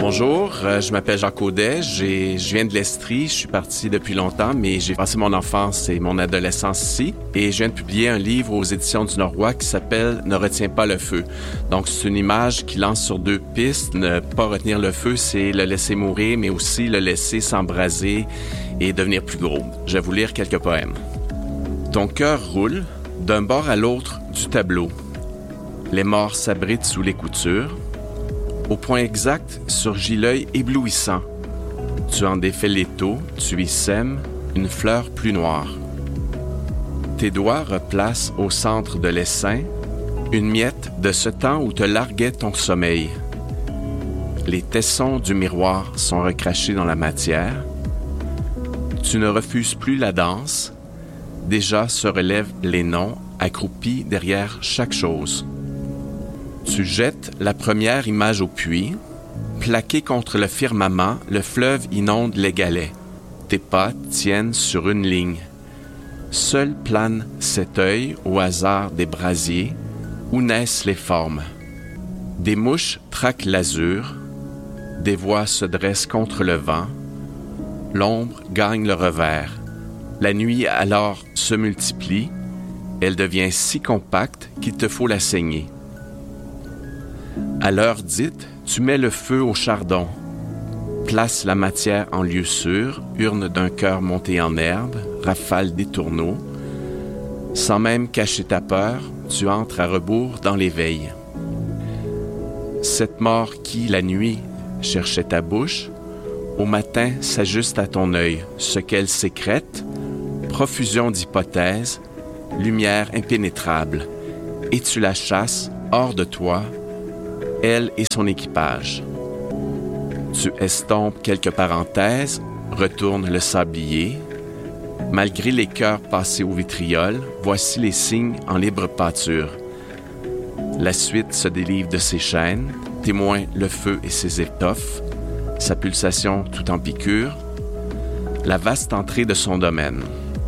Bonjour, je m'appelle Jacques Audet, je viens de l'Estrie, je suis parti depuis longtemps, mais j'ai passé mon enfance et mon adolescence ici. Et je viens de publier un livre aux éditions du Noroît qui s'appelle « Ne retiens pas le feu ». Donc c'est une image qui lance sur deux pistes. Ne pas retenir le feu, c'est le laisser mourir, mais aussi le laisser s'embraser et devenir plus gros. Je vais vous lire quelques poèmes. Ton cœur roule d'un bord à l'autre du tableau. Les morts s'abritent sous les coutures. Au point exact surgit l'œil éblouissant. Tu en défais l'étau, tu y sèmes une fleur plus noire. Tes doigts replacent au centre de l'essaim une miette de ce temps où te larguait ton sommeil. Les tessons du miroir sont recrachés dans la matière. Tu ne refuses plus la danse. Déjà se relèvent les noms accroupis derrière chaque chose. Tu jettes la première image au puits. Plaqué contre le firmament, le fleuve inonde les galets. Tes pas tiennent sur une ligne. Seul plane cet œil au hasard des brasiers, où naissent les formes. Des mouches traquent l'azur. Des voix se dressent contre le vent. L'ombre gagne le revers. La nuit alors se multiplie. Elle devient si compacte qu'il te faut la saigner. À l'heure dite, tu mets le feu au chardon. Place la matière en lieu sûr, urne d'un cœur monté en herbe, rafale des tourneaux. Sans même cacher ta peur, tu entres à rebours dans l'éveil. Cette mort qui, la nuit, cherchait ta bouche, au matin s'ajuste à ton œil, ce qu'elle sécrète, profusion d'hypothèses, lumière impénétrable, et tu la chasses hors de toi, elle et son équipage. Tu estompes quelques parenthèses, retournes le sablier. Malgré les cœurs passés au vitriol, voici les signes en libre pâture. La suite se délivre de ses chaînes, témoin le feu et ses étoffes, sa pulsation tout en piqûre, la vaste entrée de son domaine.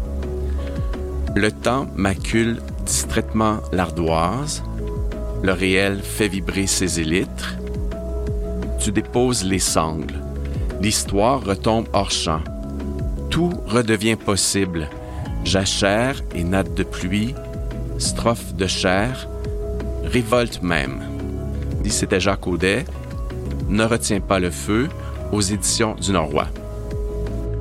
Le temps macule distraitement l'ardoise, le réel fait vibrer ses élytres. Tu déposes les sangles. L'histoire retombe hors champ. Tout redevient possible. Jachère et natte de pluie, strophe de chair, révolte même. C'était Jacques Audet. Ne retiens pas le feu aux éditions du Noroît.